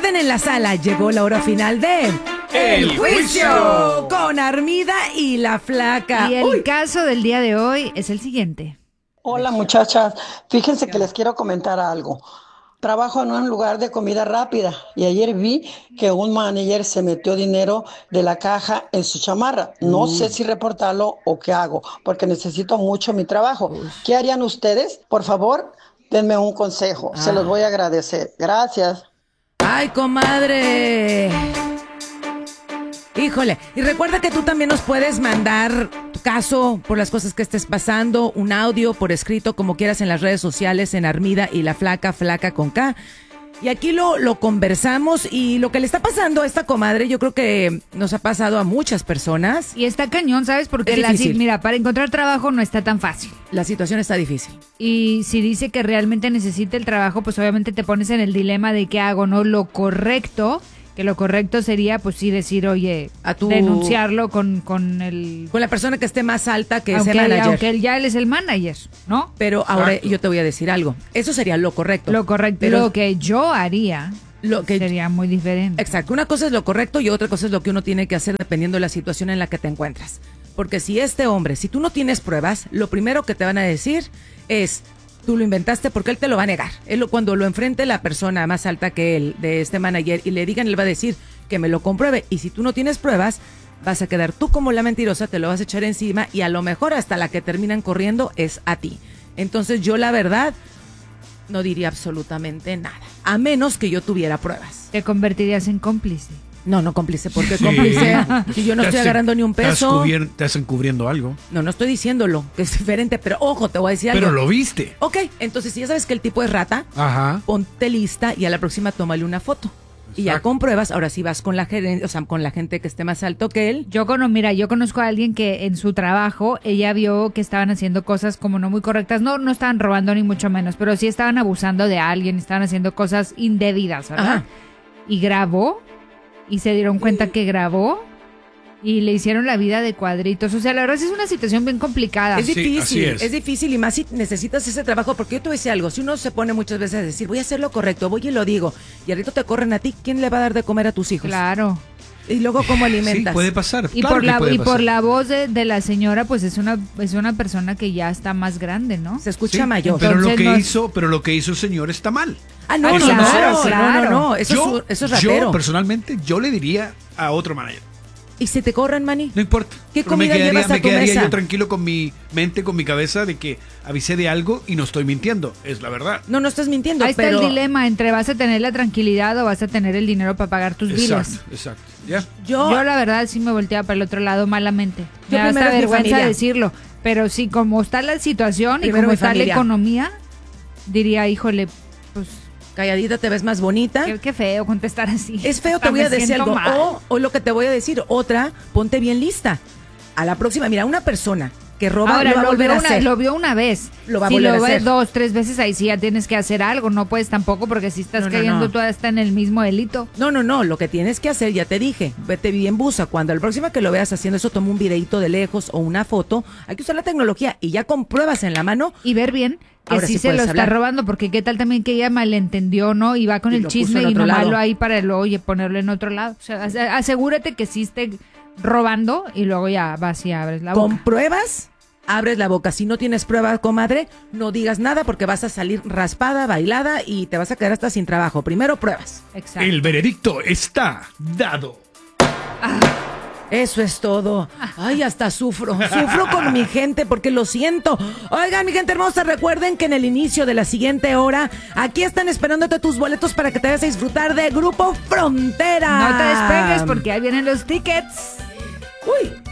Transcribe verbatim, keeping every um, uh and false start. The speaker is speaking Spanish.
orden en la sala, llegó la hora final de... ¡El Juicio! Con Armida y la Flaca. Y el Uy. caso del día de hoy es el siguiente. Hola muchachas, fíjense que les quiero comentar algo. Trabajo en un lugar de comida rápida y ayer vi que un manager se metió dinero de la caja en su chamarra. No Mm. sé si reportarlo o qué hago, porque necesito mucho mi trabajo. ¿Qué harían ustedes? Por favor, denme un consejo. Se los voy a agradecer. Gracias. ¡Ay, comadre! Híjole, y recuerda que tú también nos puedes mandar tu caso por las cosas que estés pasando, un audio por escrito, como quieras, en las redes sociales, en Armida y la Flaca, Flaca con K. Y aquí lo, lo conversamos, y lo que le está pasando a esta comadre, yo creo que nos ha pasado a muchas personas. Y está cañón, ¿sabes? Porque Es la, difícil. mira, para encontrar trabajo no está tan fácil. La situación está difícil. Y si dice que realmente necesita el trabajo, pues obviamente te pones en el dilema de qué hago, ¿no? Lo correcto, que lo correcto sería, pues sí, decir, oye, A tu- denunciarlo con, con el... Con la persona que esté más alta que aunque, ese manager. aunque él ya él es el manager, ¿no? Pero ahora Exacto. yo te voy a decir algo. Eso sería lo correcto. Lo correcto. Pero Lo que yo haría lo que sería muy diferente. Exacto, una cosa es lo correcto y otra cosa es lo que uno tiene que hacer dependiendo de la situación en la que te encuentras. Porque si este hombre, si tú no tienes pruebas, lo primero que te van a decir es, tú lo inventaste, porque él te lo va a negar. Él, lo- cuando lo enfrente la persona más alta que él, de este manager, y le digan, él va a decir que me lo compruebe. Y si tú no tienes pruebas, vas a quedar tú como la mentirosa, te lo vas a echar encima y a lo mejor hasta la que terminan corriendo es a ti. Entonces yo la verdad no diría absolutamente nada, a menos que yo tuviera pruebas. Te convertirías en cómplice. No, no cómplice, porque Sí. cómplice, si yo no Te estoy hacen- agarrando ni un Te, has peso. cubier- te hacen cubriendo algo. No, no estoy diciéndolo, que es diferente, pero ojo, te voy a decir algo. Pero lo viste. Ok, entonces si ya sabes que el tipo es rata, Ajá. ponte lista y a la próxima tómale una foto. Y ya Exacto. compruebas, ahora sí vas con la gerente, o sea, con la gente que esté más alto que él. Yo conozco, mira, yo conozco a alguien que en su trabajo ella vio que estaban haciendo cosas como no muy correctas. No, no estaban robando ni mucho menos, pero sí estaban abusando de alguien, estaban haciendo cosas indebidas, ¿verdad? Ajá. Y grabó, y se dieron cuenta que grabó, y le hicieron la vida de cuadritos. O sea, la verdad sí es una situación bien complicada. Es Sí, difícil, así es. es. difícil y más si necesitas ese trabajo, porque yo te voy a decir algo, si uno se pone muchas veces a decir, voy a hacer lo correcto, voy y lo digo, y ahorita te corren a ti, ¿quién le va a dar de comer a tus hijos? Claro. Y luego, ¿cómo Sí, alimentas? puede pasar. Y claro por que la puede y por pasar. la voz de, de la señora, pues es una es una persona que ya está más grande, ¿no? Se escucha Sí, mayor. Pero lo Entonces que no- hizo, pero lo que hizo el señor está mal. Ah, no, Ah, no, claro, no, claro. no, no, no, eso, yo, es, eso es yo, ratero. personalmente, yo le diría a otro manager. ¿Y si te corren, Manny? No importa. ¿Qué Pero me comida quedaría, llevas a me tu quedaría mesa? yo tranquilo con mi mente, con mi cabeza de que avisé de algo y no estoy mintiendo. Es la verdad. No, no estás mintiendo, Ahí está pero... el dilema entre vas a tener la tranquilidad o vas a tener el dinero para pagar tus biles. Exacto, exacto. ¿Ya? Yo, Yo la verdad sí me volteaba para el otro lado malamente. Yo Me da primero hasta es mi vergüenza familia. decirlo, pero sí, como está la situación y Primero como mi está familia. la economía, diría, híjole, pues calladita te ves más bonita. qué, qué feo contestar así. Es feo, Hasta te voy a me decir siento algo. mal. O, o lo que te voy a decir, otra, ponte bien lista. A la próxima, mira, una persona que roba Ahora, lo va a lo, volver vio a una, hacer. lo vio una vez. Lo va a si volver lo a ves hacer. dos, tres veces, ahí sí ya tienes que hacer algo. No puedes tampoco porque si estás No, no, cayendo no. tú hasta en el mismo delito. No, no, no, lo que tienes que hacer, ya te dije, vete bien busa. Cuando la próxima que lo veas haciendo eso, toma un videito de lejos o una foto. Hay que usar la tecnología y ya con pruebas en la mano. Y ver bien que Ahora sí, sí se lo puedes está hablar. robando, porque qué tal también que ella malentendió, ¿no? Y va con Y el lo puso chisme en y otro nomás lado. lo ahí para luego, oye, ponerlo en otro lado. O sea, ase- asegúrate que sí esté robando y luego ya vas y abres la Con boca. pruebas, abres la boca. Si no tienes pruebas, comadre, no digas nada porque vas a salir raspada, bailada y te vas a quedar hasta sin trabajo. Primero pruebas. Exacto. El veredicto está dado. Eso es todo. Ay, hasta sufro. Sufro con mi gente porque lo siento. Oigan, mi gente hermosa, recuerden que en el inicio de la siguiente hora, aquí están esperándote tus boletos para que te vayas a disfrutar de Grupo Frontera. No te despegues porque ahí vienen los tickets. Uy.